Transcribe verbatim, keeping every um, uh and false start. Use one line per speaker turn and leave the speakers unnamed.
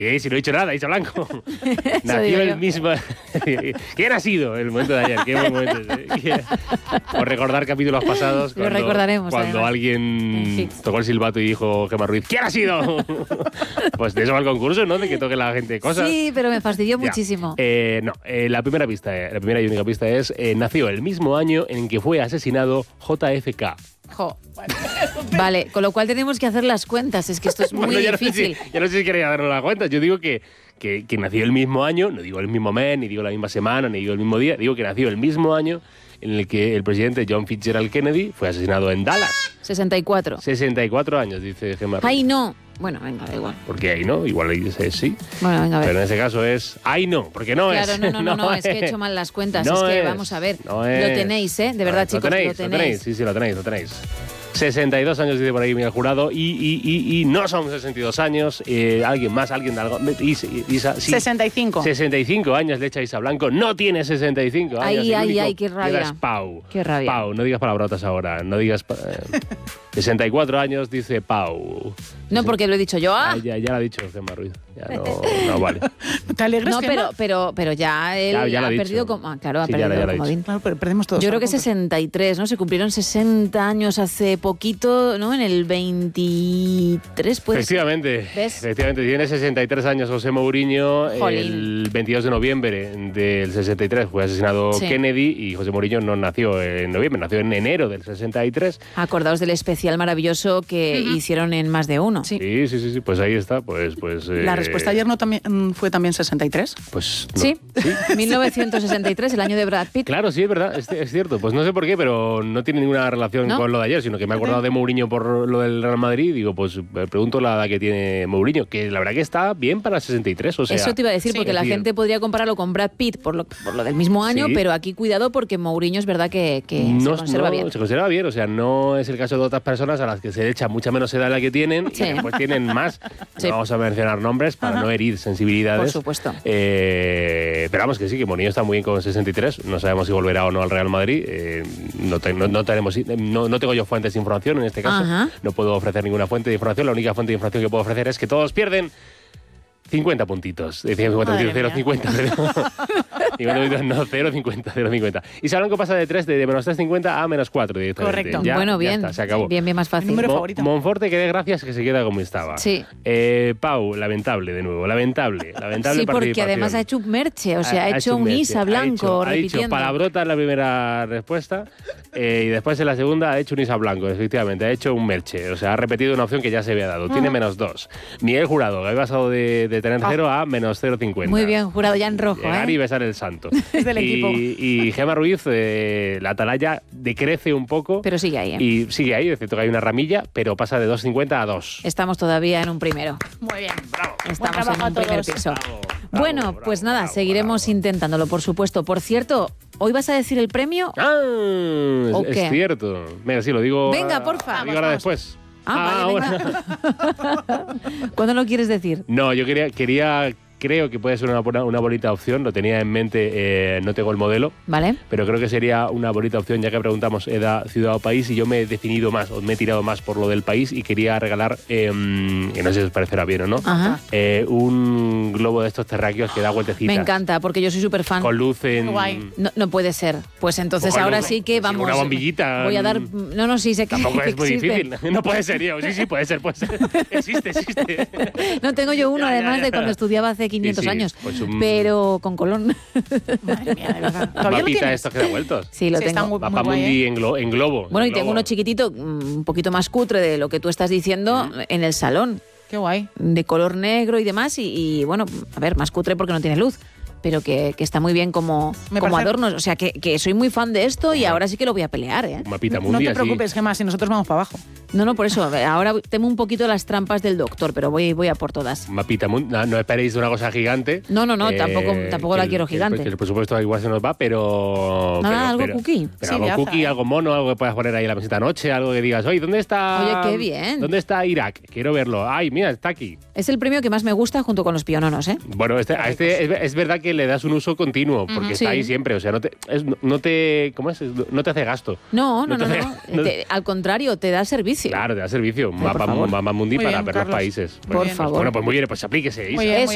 Eh, si no he dicho nada, Isa Blanco. Nació el mismo... ¿Quién ha sido el momento de ayer? ¿Qué buen momento? ¿Eh? Por recordar capítulos pasados.
Lo recordaremos.
Cuando
además.
alguien tocó el silbato y dijo Gemma Ruiz, ¿quién ha sido? Pues de eso va el concurso, ¿no? De que toque la gente cosas.
Sí, pero me fastidió
Ya.
muchísimo.
Eh, no, eh, la primera pista, eh, la primera y única pista es, eh, nació el mismo año en que fue asesinado J F K.
Jo. Vale, con lo cual tenemos que hacer las cuentas. Es que esto es muy
Bueno, ya
difícil.
No sé si, ya no sé si queréis darnos las cuentas. Yo digo que, que, que nació el mismo año, no digo el mismo mes, ni digo la misma semana, ni digo el mismo día, digo que nació el mismo año en el que el presidente John Fitzgerald Kennedy fue asesinado en Dallas.
sesenta y cuatro.
sesenta y cuatro años, dice Gemma Ruiz.
Ay, no. Bueno, venga, da igual.
Porque ahí no, igual ahí dice sí.
Bueno, venga, a ver.
Pero en ese caso es, ay no, porque no
Claro,
es.
no, no, no, no, es que he hecho mal las cuentas.
No
es que,
es,
vamos a ver,
no
lo
es.
tenéis, ¿eh? De verdad,
Lo
chicos,
tenéis,
lo tenéis.
Sí, sí, lo tenéis, lo tenéis. sesenta y dos años dice por ahí Miguel Jurado y, y, y, y no son sesenta y dos años. Eh, alguien más, alguien de algo. Isa, Isa, sí.
sesenta y cinco.
sesenta y cinco años le echa Isa Blanco. No tiene sesenta y cinco años.
Ay,
El
ay,
único
ay, qué rabia.
queda es Pau.
Qué rabia.
Pau, no digas palabrotas ahora. No digas. Eh, sesenta y cuatro años dice Pau.
No, porque lo he dicho yo. ¡Ah!
Ay, ya, ya lo ha dicho Gemma Ruiz. Ya no, no vale.
¿Te alegras,
No,
Gemma?
pero, pero, pero ya él
Ya, ya lo
ha
ha dicho.
perdido. Como, ah, claro, ha
Sí, ya
perdido
lo- ya lo ha
el comodín.
Claro, pero perdemos todos.
Yo creo que
algo.
sesenta y tres, ¿no? Se cumplieron sesenta años hace poquito, ¿no? En el veintitrés, pues.
Efectivamente,
¿Ves?
efectivamente, tiene sesenta y tres años José Mourinho.
Jolín.
El veintidós de noviembre del sesenta y tres fue asesinado
Sí.
Kennedy y José Mourinho no nació en noviembre, nació en enero del sesenta y tres.
Acordaos del especial maravilloso que
Ujú.
hicieron en Más de Uno.
Sí.
Sí, sí, sí, sí, pues ahí está, pues... pues
La
eh,
respuesta ayer no también, mm, fue también sesenta y tres.
Pues no.
Sí, mil novecientos sesenta y tres, el año de Brad Pitt.
Claro, sí, es verdad, es, es cierto. Pues no sé por qué, pero no tiene ninguna relación
¿No?
con lo de ayer, sino que me he acordado de Mourinho por lo del Real Madrid y digo, pues me pregunto la edad que tiene Mourinho, que la verdad que está bien para sesenta y tres, o sea...
Eso te iba a decir,
sí,
porque
es
la
decir-
gente podría compararlo con Brad Pitt por lo, por lo del mismo año,
Sí.
pero aquí cuidado porque Mourinho es verdad que, que
no,
se conserva
no,
bien.
Se conserva bien, o sea, no es el caso de otras personas a las que se le echa mucha menos edad de la que tienen
Sí.
y después tienen más.
Sí.
No vamos a mencionar nombres para
Ajá.
no herir sensibilidades.
Por supuesto.
Eh, pero vamos, que sí, que Mourinho está muy bien con sesenta y tres. No sabemos si volverá o no al Real Madrid. Eh, no, te- no, no tenemos, no, no tengo yo fuentes de información en este caso.
Ajá.
No puedo ofrecer ninguna fuente de información. La única fuente de información que puedo ofrecer es que todos pierden cincuenta puntitos. Decía cincuenta
Madre
puntitos, cero
mía.
cincuenta. cincuenta puntitos, no, cero cincuenta, cero cincuenta. Y Isa Blanco pasa de tres, de, de menos tres cincuenta a menos cuatro directamente.
Correcto.
Ya,
bueno,
ya
bien,
está, se acabó.
bien, bien más fácil.
número
Mo-
favorito.
Monforte, que dé gracias que se queda como estaba.
Sí.
Eh, Pau, lamentable de nuevo, lamentable, lamentable
Sí, porque
participación.
además ha hecho un merche, o sea, ha, hecho un
merche,
Isa
ha
blanco
hecho- Ha dicho
repitiendo.
palabrota en la primera respuesta eh, y después en la segunda ha hecho un Isa blanco, efectivamente, ha hecho un merche, o sea, ha repetido una opción que ya se había dado. Tiene menos dos. Miguel Jurado, que ha pasado de, de tener cero a menos cero cincuenta.
Muy bien, Jurado, ya en rojo,
Llegar
¿eh?
y besar el santo.
Es del
y,
equipo.
Y Gemma Ruiz, eh, la atalaya decrece un poco.
Pero sigue ahí, ¿eh?
Y sigue ahí, es cierto que hay una ramilla, pero pasa de dos cincuenta a dos.
Estamos todavía en un primero.
Muy bien.
Bravo.
Estamos
trabajo
en
a
un primer
todos.
piso.
Bravo, bravo,
bueno,
bravo,
pues nada,
bravo,
seguiremos
bravo.
intentándolo, por supuesto. Por cierto, ¿hoy vas a decir el premio?
Ah, es,
¿O
es
qué?
cierto. Venga, sí, lo digo.
Venga,
ah,
porfa.
Lo digo
Vamos,
ahora
vamos.
después.
Ah, vale,
bueno.
¿Cuándo lo quieres decir?
No, yo quería, quería, creo que puede ser una, buena- una bonita opción. Lo tenía en mente, eh, no tengo el modelo,
¿Vale?
pero creo que sería una bonita opción, ya que preguntamos edad, ciudad o país, y yo me he definido más, o me he tirado más por lo del país, y quería regalar, eh, que no sé si os parecerá bien o no,
Ajá.
eh, un globo de estos terráqueos que da vueltecitas.
Me encanta, porque yo soy súper fan.
Con luz en...
Qué guay.
No, no puede ser. Pues entonces
Con
ahora
luz.
sí que
Sí,
vamos.
una bombillita.
Voy a dar. No, no, sí sé que,
Tampoco
que
es muy
existen.
difícil. No puede ser, yo. Sí, sí, puede ser, puede ser. Existe, existe.
No tengo yo uno,
Ya, ya,
además
ya.
de cuando estudiaba hace quinientos
Sí, sí,
años.
pues un-
Pero con colón.
Madre mía, de verdad. ¿Todavía lo
Mapita
tienes?
estos que da vueltos.
Sí, lo
Sí, está
tengo.
muy-
Mapa
guay,
Mundi
¿eh?
en, glo- en globo.
Bueno, y
en
tengo
globo.
uno chiquitito, mm, un poquito más cutre de lo que tú estás diciendo, en el salón,
Qué guay.
de color negro y demás. Y, y, bueno, a ver, más cutre porque no tiene luz. Pero que, que está muy bien como,
Me
como
parece-
adornos. O sea, que, que soy muy fan de esto y ahora sí que lo voy a pelear, ¿eh?
Un mapita
No
Mundi
te
así.
preocupes, Gemma, si nosotros vamos para abajo.
No, no, por eso. Ahora temo un poquito las trampas del doctor, pero voy, voy a por todas.
Un mapita Mundi. No, no esperéis de una cosa gigante.
No, no, no, tampoco- tampoco
que
la
el-
quiero
que el-
gigante.
Que el presupuesto igual se nos va, pero...
Nada,
pero-
algo
pero-
cookie.
Pero
Sí,
algo
de
cookie,
aza, ¿eh?
algo mono, algo que puedas poner ahí en la mesita noche, algo que digas, oye, ¿dónde está...?
Oye, qué bien.
¿Dónde está Irak? Quiero verlo. Ay, mira, está aquí.
Es el premio que más me gusta junto con los piononos, ¿eh?
Bueno, este, a este es, es verdad que le das un uso continuo, porque
Ujú,
está
sí.
ahí siempre. O sea, no te, es- no te... ¿Cómo es? No te hace gasto.
No, no,
No
no,
te-
no.
no-
Te- al contrario, te da servicio.
Claro, te da servicio.
por
Mapa,
favor.
Mapa Mundi
Muy
para
bien,
ver los
Carlos.
países.
Muy
Por
bien.
favor.
Bueno, pues muy bien, pues aplíquese. Isa.
Muy bien,
Eso